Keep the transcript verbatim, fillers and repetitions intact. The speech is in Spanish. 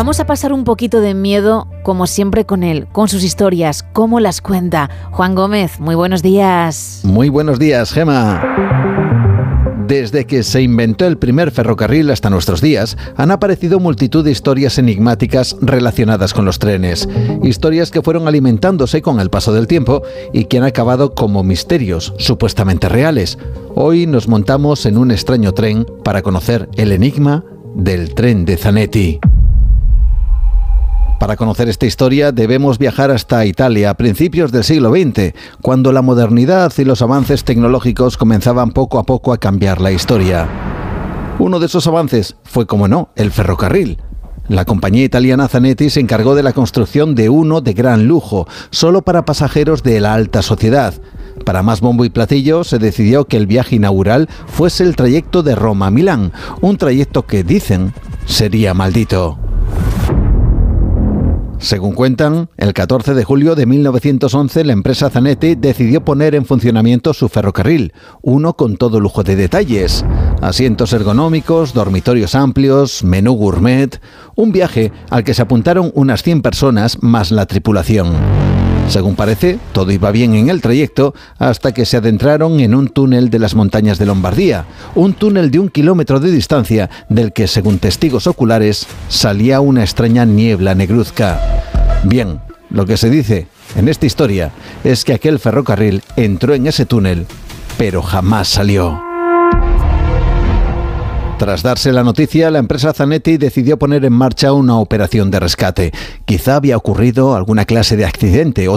Vamos a pasar un poquito de miedo, como siempre, con él, con sus historias, cómo las cuenta. Juan Gómez, muy buenos días. Muy buenos días, Gema. Desde que se inventó el primer ferrocarril hasta nuestros días, han aparecido multitud de historias enigmáticas relacionadas con los trenes. Historias que fueron alimentándose con el paso del tiempo y que han acabado como misterios supuestamente reales. Hoy nos montamos en un extraño tren para conocer el enigma del tren de Zanetti. Para conocer esta historia debemos viajar hasta Italia a principios del siglo veinte, cuando la modernidad y los avances tecnológicos comenzaban poco a poco a cambiar la historia. Uno de esos avances fue, como no, el ferrocarril. La compañía italiana Zanetti se encargó de la construcción de uno de gran lujo, solo para pasajeros de la alta sociedad. Para más bombo y platillo, se decidió que el viaje inaugural fuese el trayecto de Roma a Milán, un trayecto que, dicen, sería maldito. Según cuentan, el catorce de julio de mil novecientos once la empresa Zanetti decidió poner en funcionamiento su ferrocarril, uno con todo lujo de detalles. Asientos ergonómicos, dormitorios amplios, menú gourmet, un viaje al que se apuntaron unas cien personas más la tripulación. Según parece, todo iba bien en el trayecto hasta que se adentraron en un túnel de las montañas de Lombardía, un túnel de un kilómetro de distancia del que, según testigos oculares, salía una extraña niebla negruzca. Bien, lo que se dice en esta historia es que aquel ferrocarril entró en ese túnel, pero jamás salió. Tras darse la noticia, la empresa Zanetti decidió poner en marcha una operación de rescate. Quizá había ocurrido alguna clase de accidente o